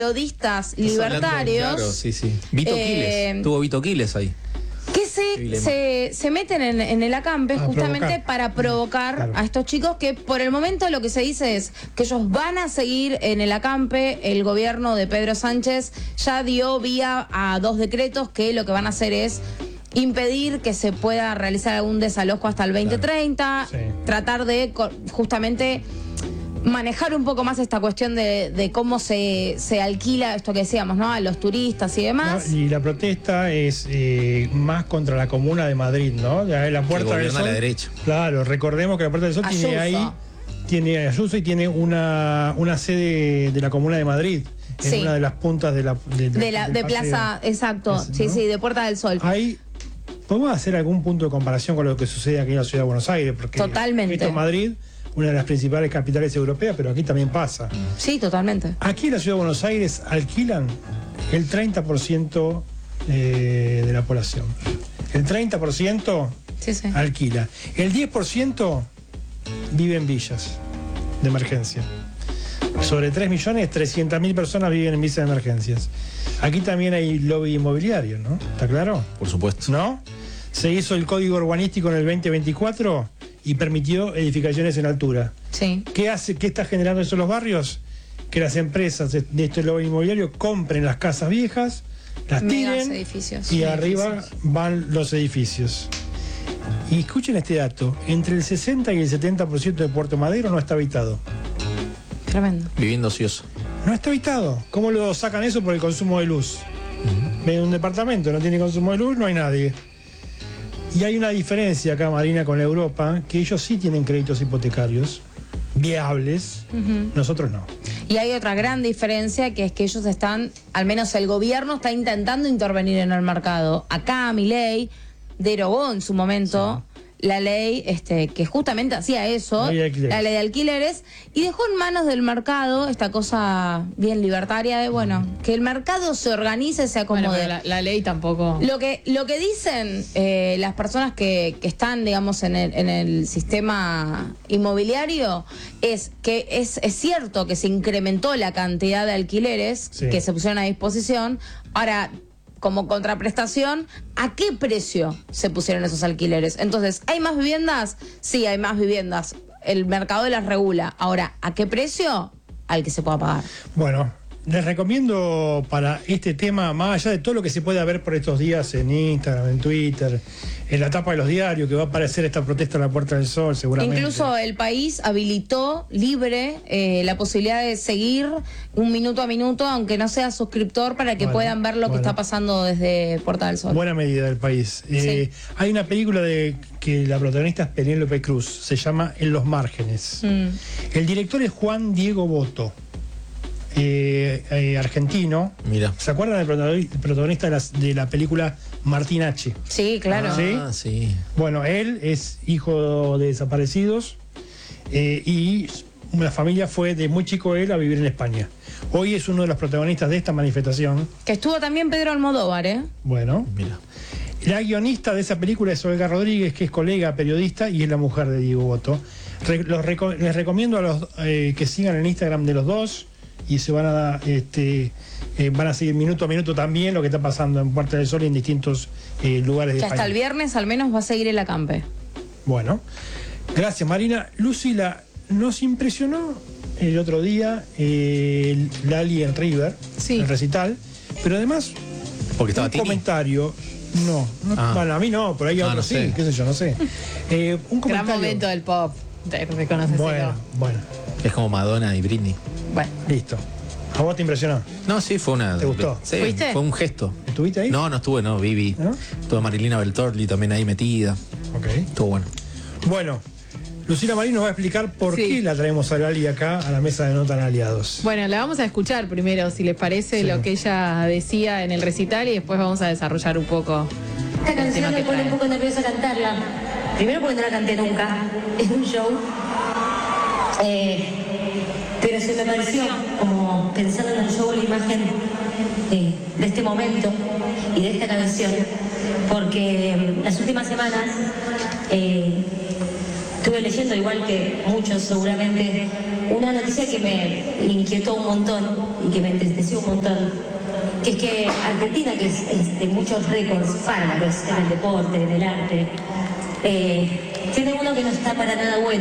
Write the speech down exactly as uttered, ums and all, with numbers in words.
periodistas libertarios. Hablando, claro, sí, sí. Vito eh, Quiles, tuvo Vito Quiles ahí. Que se, se, se meten en, en el acampe A justamente provocar. para provocar Claro. a estos chicos que por el momento lo que se dice es que ellos van a seguir en el acampe. El gobierno de Pedro Sánchez ya dio vía a dos decretos que lo que van a hacer es impedir que se pueda realizar algún desalojo hasta el veinte treinta, Claro. Sí. tratar de co- justamente manejar un poco más esta cuestión de, de cómo se, se alquila esto que decíamos, ¿no? A los turistas y demás. No, y la protesta es eh, más contra la Comuna de Madrid, ¿no? La, la Puerta del gobierna Sol. a la derecha. Claro, recordemos que la Puerta del Sol tiene Ayuso. ahí, tiene Ayuso y tiene una, una sede de la Comuna de Madrid, en Sí. una de las puntas de la de, De, la, del de paseo. Plaza, exacto, Ese, sí, ¿no? sí, de Puerta del Sol. Ahí podemos hacer algún punto de comparación con lo que sucede aquí en la ciudad de Buenos Aires, porque Totalmente. esto es Madrid, una de las principales capitales europeas, pero aquí también pasa. Sí, totalmente. Aquí en la ciudad de Buenos Aires alquilan el treinta por ciento eh, de la población. El treinta por ciento Sí, sí. alquila. El diez por ciento vive en villas de emergencia. Sobre tres millones, trescientas mil personas viven en villas de emergencias. Aquí también hay lobby inmobiliario, ¿no? ¿Está claro? Por supuesto. ¿No? Se hizo el código urbanístico en el veinte veinticuatro y permitió edificaciones en altura. Sí. ¿Qué hace, qué está generando eso en los barrios? Que las empresas de, de este lobby inmobiliario compren las casas viejas, las Megas tiren edificios. y Megas arriba edificios. van los edificios. Y escuchen este dato, entre el sesenta y el setenta por ciento de Puerto Madero no está habitado. Tremendo. Viviendo ocioso. No está habitado. ¿Cómo lo sacan eso? Por el consumo de luz. Ven un departamento, no tiene consumo de luz, no hay nadie. Y hay una diferencia acá, Marina, con Europa, que ellos sí tienen créditos hipotecarios viables, Ujú. nosotros no. Y hay otra gran diferencia, que es que ellos están, al menos el gobierno está intentando intervenir en el mercado. Acá Milei derogó en su momento la ley este, que justamente hacía eso, La ley de alquileres. la ley de alquileres, y dejó en manos del mercado esta cosa bien libertaria de, bueno, que el mercado se organice, se acomode. Bueno, pero la, la ley tampoco... Lo que, lo que dicen eh, las personas que, que están, digamos, en el, en el sistema inmobiliario es que es, es cierto que se incrementó la cantidad de alquileres Sí. que se pusieron a disposición. Ahora, como contraprestación, ¿a qué precio se pusieron esos alquileres? Entonces, ¿hay más viviendas? Sí, hay más viviendas. El mercado las regula. Ahora, ¿a qué precio? Al que se pueda pagar. Bueno, les recomiendo para este tema, más allá de todo lo que se puede ver por estos días en Instagram, en Twitter, en la tapa de los diarios, que va a aparecer esta protesta en la Puerta del Sol, seguramente. Incluso el país habilitó libre eh, la posibilidad de seguir un minuto a minuto, aunque no sea suscriptor, para que Bueno, puedan ver lo que bueno. está pasando desde Puerta del Sol. Buena medida del país. Eh, hay una película de que la protagonista es Penélope Cruz, se llama En los márgenes. Mm. El director es Juan Diego Boto, eh, eh, argentino. Mira. ¿Se acuerdan del protagoni- protagonista de la, de la película Martín H? Sí, claro. Sí. Ah, sí. Bueno, él es hijo de desaparecidos eh, y la familia fue de muy chico él a vivir en España. Hoy es uno de los protagonistas de esta manifestación. Que estuvo también Pedro Almodóvar, ¿eh? Bueno, Mira. la guionista de esa película es Olga Rodríguez, que es colega periodista y es la mujer de Diego Boto. Re- los reco- les recomiendo a los eh, que sigan el Instagram de los dos y se van a este eh, van a seguir minuto a minuto también lo que está pasando en Puerta del Sol y en distintos eh, lugares de Que España. hasta el viernes al menos va a seguir el acampe. Bueno, gracias Marina. Lucila, nos impresionó el otro día eh, el Lali en River, Sí. el recital, pero además Porque estaba un Tini. comentario. No, no Ah. bueno, a mí no, por ahí a Ah, otros no sí, sé. qué sé yo, no sé. Eh, un Gran comentario. momento del pop. Te reconoces. Bueno, bueno, Es como Madonna y Britney. Bueno. listo. ¿A vos te impresionó? No, sí, fue una. ¿Te gustó? Sí, ¿Fuiste? fue un gesto. ¿Estuviste ahí? No, no estuve, no, Vivi. ¿No? Estuvo Marilina Beltorli también ahí metida. Ok. Estuvo bueno. Bueno, Lucila Marín nos va a explicar por Sí. qué la traemos a Lali acá a la mesa de No Tan Aliados. Bueno, la vamos a escuchar primero, si les parece, Sí. lo que ella decía en el recital y después vamos a desarrollar un poco Esta el canción tema me que pone un trae. poco nerviosa cantarla. Primero porque no la canté nunca en un show. Eh, pero se me pareció, como pensando en el show, la imagen eh, de este momento y de esta canción. Porque eh, las últimas semanas eh, estuve leyendo, igual que muchos seguramente, una noticia que me inquietó un montón y que me entristeció un montón, que es que Argentina, que es, es de muchos récords fármacos en el deporte, en el arte, eh, tiene uno que no está para nada bueno.